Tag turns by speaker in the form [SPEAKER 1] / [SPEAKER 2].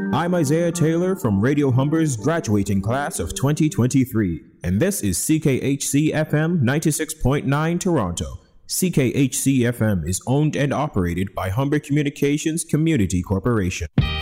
[SPEAKER 1] I'm Isaiah Taylor from Radio Humber's graduating class of 2023, and this is CKHC FM 96.9 Toronto. CKHC FM is owned and operated by Humber Communications Community Corporation.